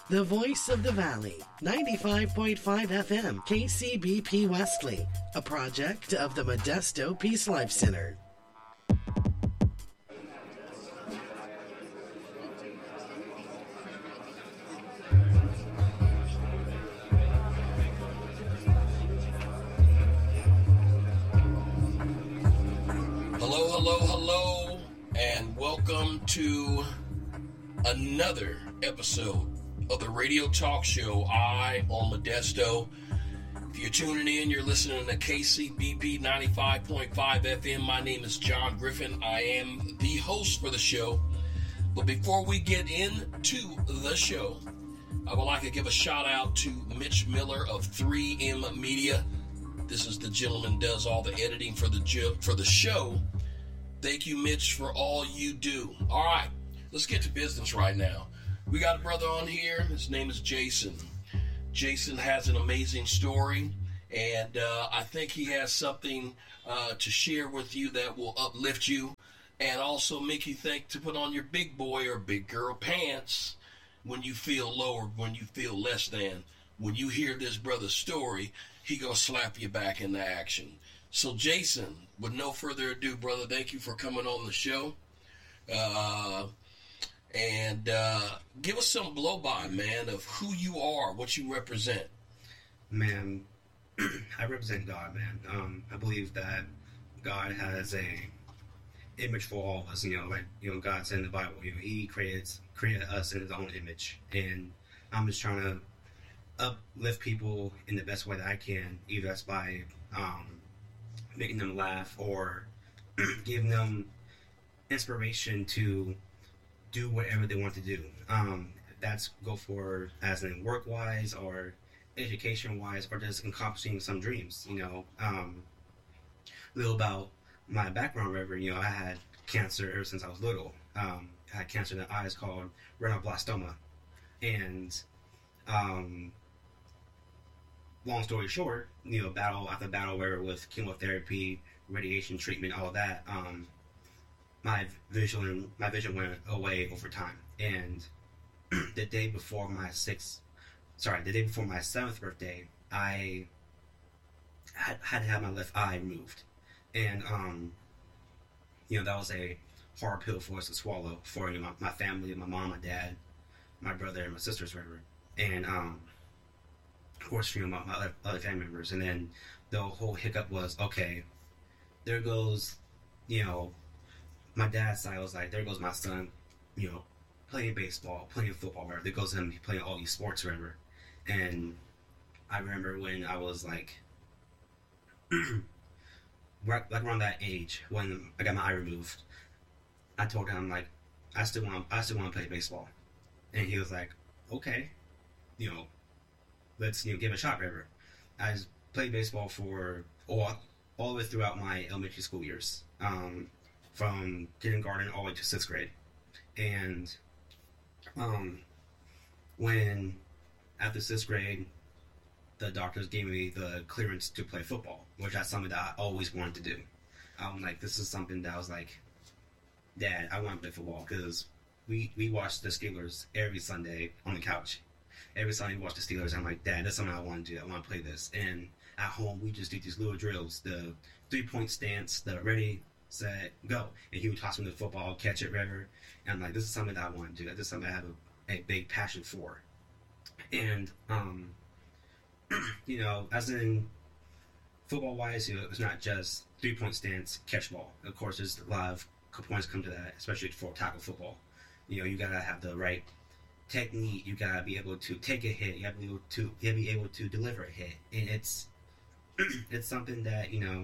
The Voice of the Valley, 95.5 FM, KCBP Wesley, a project of the Modesto Peace Life Center. Hello, and welcome to another episode of the radio talk show, Eye on Modesto. If you're tuning in, you're listening to KCBP 95.5 FM. My name is John Griffin. I am the host for the show. But before we get into the show, I would like to give a shout out to Mitch Miller of 3M Media. This is the gentleman who does all the editing for the show. Thank you, Mitch, for all you do. All right, let's get to business right now. We got a brother on here. His name is Jason. Jason has an amazing story, and I think he has something to share with you that will uplift you and also make you think to put on your big boy or big girl pants when you feel lower, when you feel less than. When you hear this brother's story, he gonna slap you back into action. So, Jason, with no further ado, brother, thank you for coming on the show. And give us some blow-by, man, of who you are, what you represent. Man, I represent God, man. I believe that God has a image for all of us. God said in the Bible, He created us in His own image, and I'm just trying to uplift people in the best way that I can, either that's by making them laugh or giving them inspiration to do whatever they want to do. That's go for as in work-wise or education-wise or just accomplishing some dreams. A little about my background, Reverend. I had cancer ever since I was little. I had cancer in the eyes called retinoblastoma. And long story short, battle after battle, where with chemotherapy, radiation treatment, all that, my vision went away over time. And the day before my seventh birthday, I had to have my left eye removed, and that was a hard pill for us to swallow for my family, my mom, my dad, my brother, and my sisters, whatever, and of course, my other family members. And then the whole hiccup was, okay, there goes, my dad's side was like, there goes my son, playing baseball, playing football, whatever. There goes him playing all these sports, whatever. And I remember when I was like around that age, when I got my eye removed, I told him, like, I still want to play baseball. And he was like, okay, let's give it a shot, whatever. I played baseball for all the way throughout my elementary school years, from kindergarten all the way to 6th grade. And when after 6th grade, the doctors gave me the clearance to play football, which is something that I always wanted to do. I'm like, this is something that I was like, Dad, I want to play football, because we watched the Steelers every Sunday on the couch. Every Sunday we watch the Steelers. I'm like, Dad, that's something I want to do. I want to play this. And at home, we just do these little drills, the 3-point stance, the ready, set, go. And he would toss me the football, catch it, whatever. And I'm like, this is something that I want to do. This is something I have a big passion for. And, as in football-wise, it's not just 3-point stance, catch ball. Of course, there's a lot of points come to that, especially for tackle football. You got to have the right technique. You got to be able to take a hit. You have to be able to deliver a hit. And it's something that,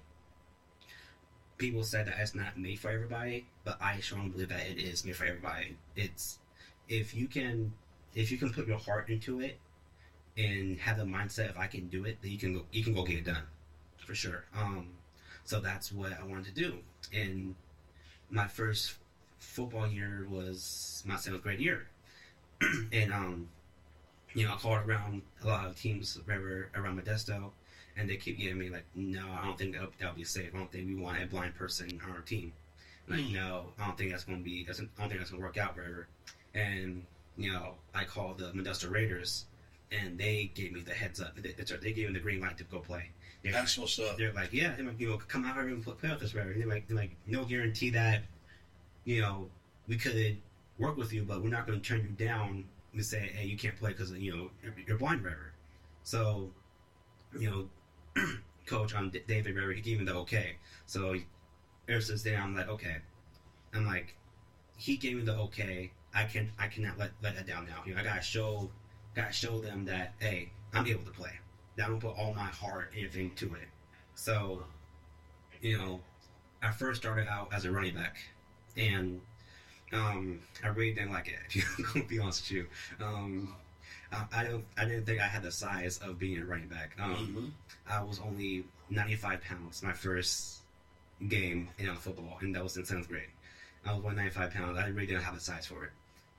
people said that it's not made for everybody, but I strongly believe that it is made for everybody. It's if you can put your heart into it and have the mindset, if I can do it, then you can go get it done, for sure. So that's what I wanted to do. And my first football year was my 7th grade year, and I called around a lot of teams around Modesto. And they keep giving me like, no, I don't think that'll be safe. I don't think we want a blind person on our team. Like, no, I don't think that's going to work out forever. And I called the Modesto Raiders, and they gave me the heads up. They gave me the green light to go play. That's what's up. They're like, yeah, come out here and play with us, whatever. They're like, no guarantee that, we could work with you, but we're not going to turn you down and say, hey, you can't play because, you're blind, whatever. So, Coach David Rivera, he gave me the okay. So ever since then, I'm like, okay. I'm like, he gave me the okay. I cannot let that down now. I gotta show them that, hey, I'm able to play. That I'm gonna put all my heart and everything to it. So, I first started out as a running back, and I really didn't like it. If I'm gonna be honest with you, I didn't think I had the size of being a running back. I was only 95 pounds my first game in football, and that was in 7th grade. I was 195 pounds. I really didn't have the size for it.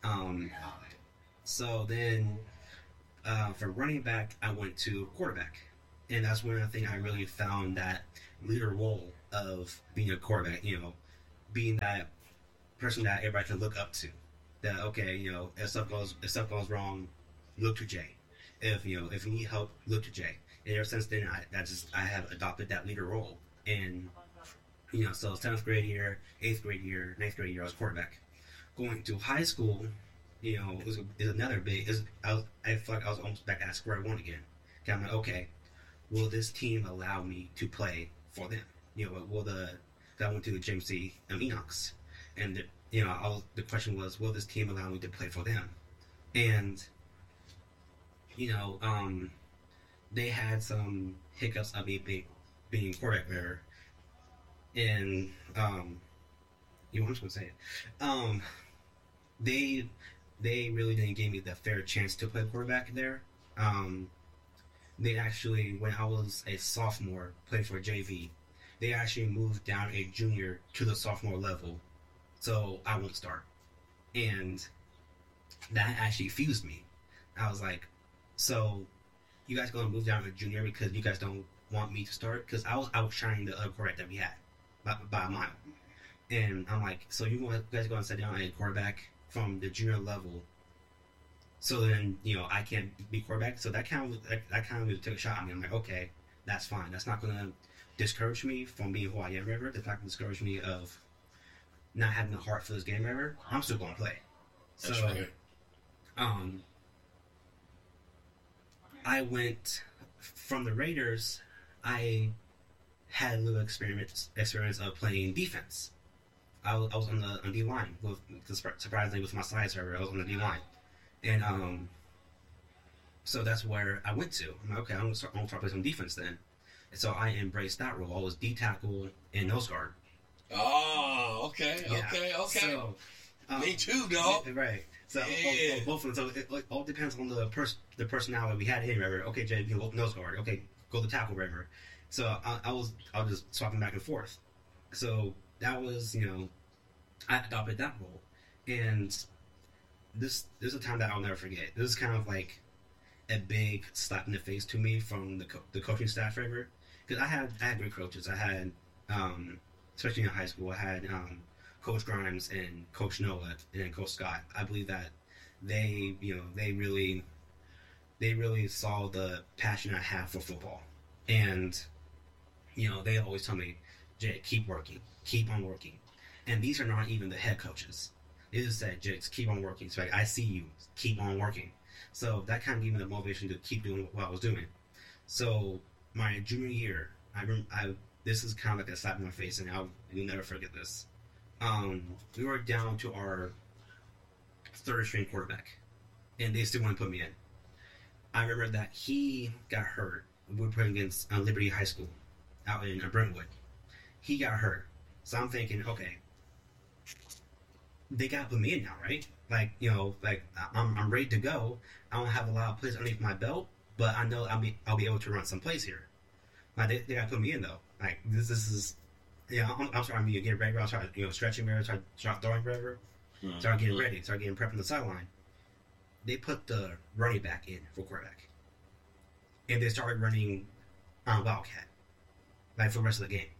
So then, for running back, I went to quarterback, and that's when I think I really found that leader role of being a quarterback. Being that person that everybody can look up to. That okay, if stuff goes wrong, look to Jay. If you need help, look to Jay. And ever since then, I have adopted that leader role. And so 7th grade year, 8th grade year, 9th grade year, I was quarterback. Going to high school, is another big. I feel like I was almost back at square one again. Okay, I'm like, okay, will this team allow me to play for them? I went to the James C. Enochs, and the question was, will this team allow me to play for them? And they had some hiccups of me being quarterback there. And I'm just gonna say it. They really didn't give me the fair chance to play quarterback there. They actually, when I was a sophomore, played for JV. They actually moved down a junior to the sophomore level, so I won't start. And that actually fused me. I was like, so you guys gonna move down to junior because you guys don't want me to start? Because I was outshining the other quarterback that we had by a mile. And I'm like, so you guys going to sit down a quarterback from the junior level, so then I can't be quarterback? So that kind of took a shot at me. I'm like, okay, that's fine. That's not going to discourage me from being who I am, ever. That's not going to discourage me of not having the heart for this game, ever. I'm still going to play. That's so, right. I went from the Raiders. I had a little experience of playing defense. I was on the D line surprisingly with my size. I was on the D line, and so that's where I went to. I'm like, okay, I'm gonna start playing some defense then. And so I embraced that role. I was D tackle and nose guard. Oh, okay. So, me too, dog. Right. So both of them. So it all depends on the personality we had in here. Okay, Jay, you can go nose guard. Okay, go to tackle, whatever. So I was just swapping back and forth. So that was, I adopted that role. And this is a time that I'll never forget. This is kind of like a big slap in the face to me from the coaching staff forever. Because I had great coaches. I had, especially in high school, I had Coach Grimes and Coach Noah and then Coach Scott. I believe that they really saw the passion I have for football. And, they always tell me, Jay, keep working. Keep on working. And these are not even the head coaches. They just said, Jay, keep on working. So I see you. Keep on working. So that kind of gave me the motivation to keep doing what I was doing. So my junior year, this is kind of like a slap in my face, and I'll never forget this. We were down to our third string quarterback, and they still want to put me in. I remember that he got hurt. We were playing against Liberty High School out in Brentwood. He got hurt. So I'm thinking, okay, they got to put me in now, right? I'm ready to go. I don't have a lot of plays underneath my belt, but I know I'll be able to run some plays here. They got to put me in, though. This is, I'm starting to get ready. I'll start, stretching there, start throwing forever. Start getting ready, start getting prepped on the sideline. They put the running back in for quarterback. And they started running Wildcat, for the rest of the game.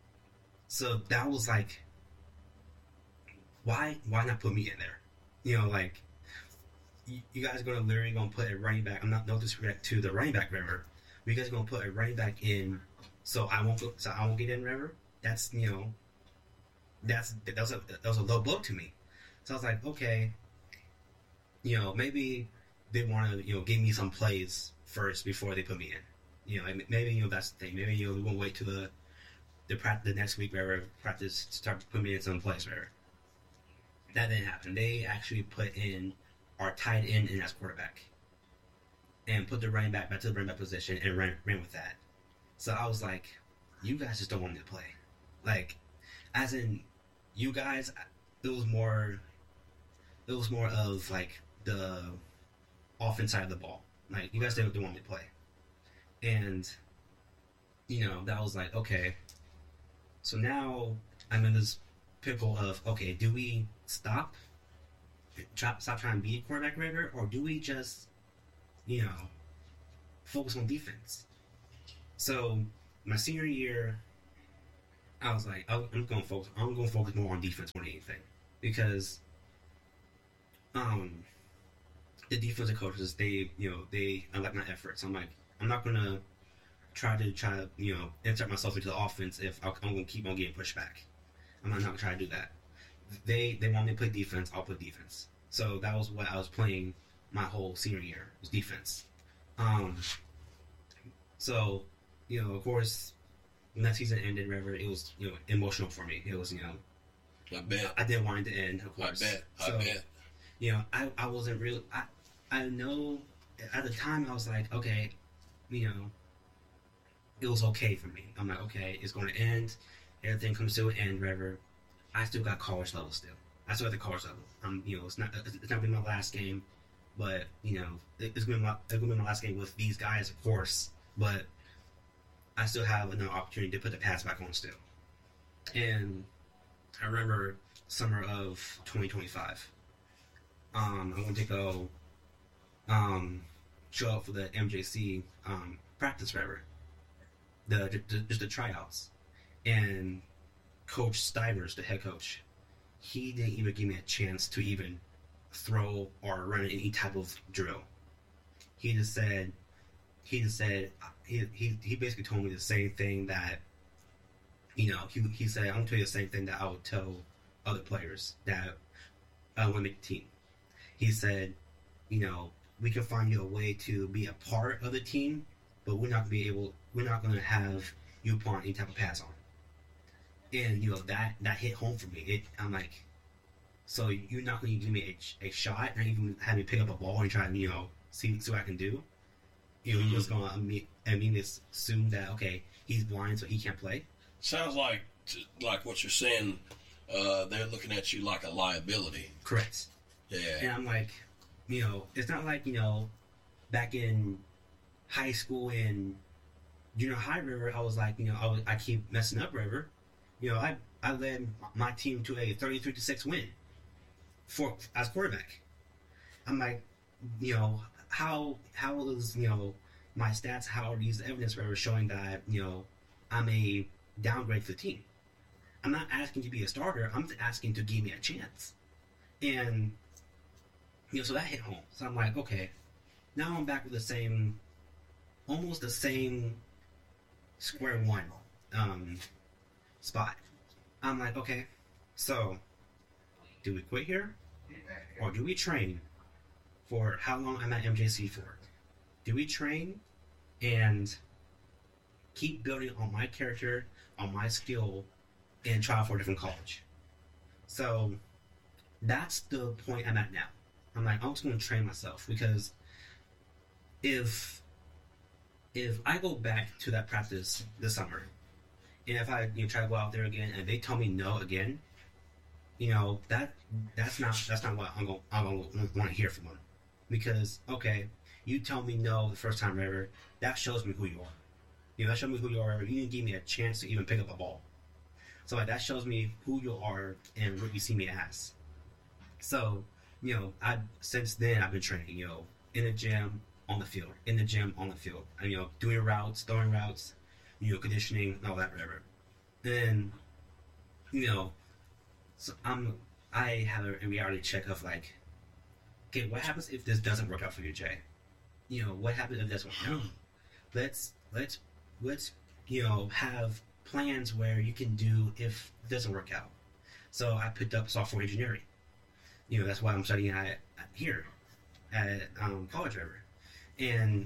So that was why not put me in there? you guys are gonna literally gonna put a running back. I'm not no disrespect to the running back River. You guys are gonna put a running back in, so I won't get in River. That's that was a low blow to me. So I was like, okay, maybe they want to give me some plays first before they put me in. Maybe that's the thing. Maybe we won't wait till the next week where practice start putting me in some plays where. That didn't happen. They actually put in our tight end in as quarterback and put the running back to the running back position and ran with that. So I was like, you guys just don't want me to play. Like, as in, you guys, it was more of like the offense side of the ball. Like, you guys didn't want me to play. And, that was like, okay. So now I'm in this pickle of, okay, do we stop trying to be a quarterback River, or do we just, focus on defense? So my senior year, I was like, I'm going to focus more on defense more than anything, because the defensive coaches, they like my efforts. I'm like, I'm not going to try to insert myself into the offense if I'm going to keep on getting pushed back. I'm not going to try to do that. They want me to play defense, I'll play defense. So that was what I was playing my whole senior year, was defense. So, of course, when that season ended, whatever, it was, emotional for me. It was, I bet. I didn't want it to end, of course. I bet. I wasn't really, I know, at the time I was like, okay, it was okay for me. I'm like, okay, it's going to end. Everything comes to an end, whatever. I still got college level still. I still got the college level. It's not gonna be my last game, but it's gonna be my last game with these guys, of course. But I still have another opportunity to put the pads back on still. And I remember summer of 2025. I went to go show up for the MJC practice, whatever. Just the tryouts. And Coach Stivers, the head coach, he didn't even give me a chance to even throw or run any type of drill. He basically told me the same thing that, he said, I'm going to tell you the same thing that I would tell other players that want to make the team. He said, we can find you a way to be a part of the team, but we're not going to have you put on any type of pads on. And that hit home for me. I'm like, so you're not going to give me a shot, and even have me pick up a ball and try to see what I can do. You're just going to immediately assume that, okay, he's blind, so he can't play. Sounds like what you're saying. They're looking at you like a liability. Correct. Yeah. And I'm like, it's not like back in high school and junior high, River, I was like, I keep messing up, River. I led my team to a 33-6 win as quarterback. I'm like, how is my stats? How are these evidence were showing that I'm a downgrade for the team? I'm not asking to be a starter. I'm asking to give me a chance. And so that hit home. So I'm like, okay, now I'm back with almost the same square one spot. I'm like, okay, so do we quit here, or do we train for how long I'm at MJC for? Do we train and keep building on my character, on my skill, and try for a different college? So that's the point I'm at now. I'm like, I'm just going to train myself, because if I go back to that practice this summer, and if I try to go out there again and they tell me no again, that's not what I'm gonna want to hear from them. Because, okay, you tell me no the first time ever, that shows me who you are. That shows me who you are. You didn't give me a chance to even pick up a ball. So that shows me who you are and what you see me as. So, since then I've been training, in the gym, on the field, in the gym, on the field. Doing routes, throwing routes, conditioning, all that, whatever. And, so I have a reality check of like, okay, what happens if this doesn't work out for you, Jay? You know, what happens if this works out? Let's have plans where you can do if it doesn't work out. So I picked up software engineering. You know, that's why I'm studying here at College River. And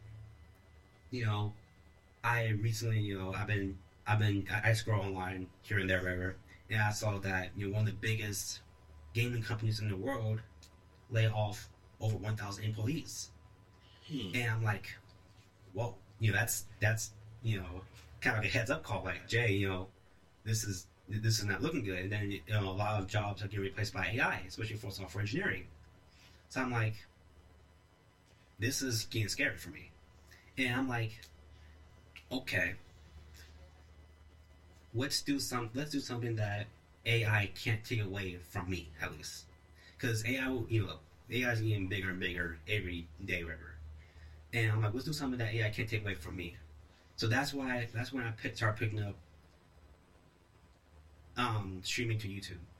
I recently, I scroll online here and there, wherever, and I saw that one of the biggest gaming companies in the world lay off over 1,000 employees. And I'm like, whoa, that's kind of like a heads up call, like, Jay, this is not looking good. And then a lot of jobs are getting replaced by AI, especially for software engineering. So I'm like, this is getting scary for me. And I'm like, okay, let's do something that AI can't take away from me, at least, because AI is getting bigger and bigger every day, whatever. And I'm like, let's do something that AI can't take away from me. So that's when I started picking up streaming to YouTube.